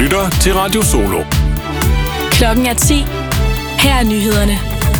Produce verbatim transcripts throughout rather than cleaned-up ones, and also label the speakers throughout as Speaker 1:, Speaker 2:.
Speaker 1: lytter til Radio Solo.
Speaker 2: Klokken er ti. Her er nyhederne.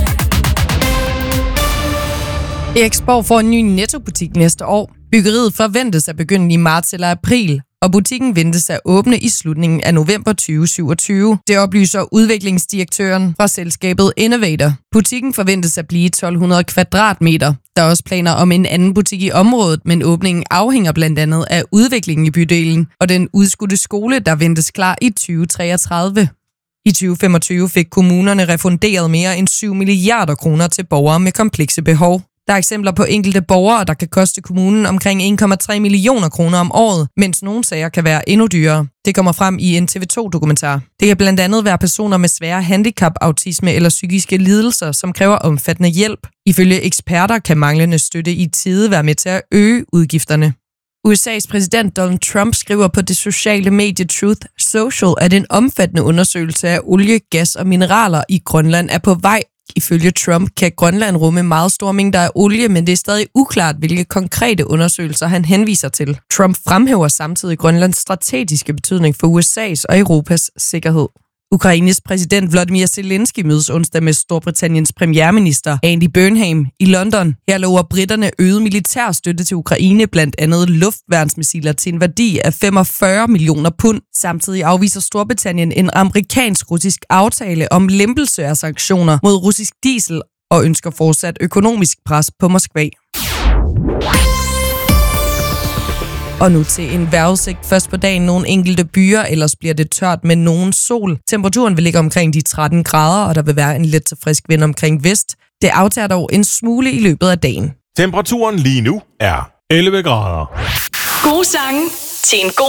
Speaker 3: Eriksborg får en ny Netto-butik næste år. Byggeriet forventes at begynde i marts eller april, og butikken ventes at åbne i slutningen af november tyve syvogtyve. Det oplyser udviklingsdirektøren fra selskabet Innovator. Butikken forventes at blive tolv hundrede kvadratmeter. Der er også planer om en anden butik i området, men åbningen afhænger blandt andet af udviklingen i bydelen og den udskudte skole, der ventes klar i tyve treogtredive. I tyve femogtyve fik kommunerne refunderet mere end syv milliarder kroner til borgere med komplekse behov. Der er eksempler på enkelte borgere, der kan koste kommunen omkring en komma tre millioner kroner om året, mens nogle sager kan være endnu dyrere. Det kommer frem i en T V to-dokumentar. Det kan blandt andet være personer med svære handicap, autisme eller psykiske lidelser, som kræver omfattende hjælp. Ifølge eksperter kan manglende støtte i tide være med til at øge udgifterne. U S A's præsident Donald Trump skriver på det sociale medie Truth Social, at en omfattende undersøgelse af olie, gas og mineraler i Grønland er på vej. Ifølge Trump kan Grønland rumme meget store mængder af olie, men det er stadig uklart, hvilke konkrete undersøgelser han henviser til. Trump fremhæver samtidig Grønlands strategiske betydning for U S A's og Europas sikkerhed. Ukraines præsident Volodymyr Zelensky mødes onsdag med Storbritanniens premierminister Andy Burnham i London. Her lover britterne øget militær støtte til Ukraine, blandt andet luftværnsmissiler til en værdi af femogfyrre millioner pund. Samtidig afviser Storbritannien en amerikansk-russisk aftale om lempelse af sanktioner mod russisk diesel og ønsker fortsat økonomisk pres på Moskva. Og nu til en vejrudsigt. Først på dagen nogle enkelte byer, ellers bliver det tørt med nogen sol. Temperaturen vil ligge omkring de tretten grader, og der vil være en let til frisk vind omkring vest. Det aftager dog en smule i løbet af dagen.
Speaker 1: Temperaturen lige nu er elleve grader.
Speaker 2: Gode sange til en god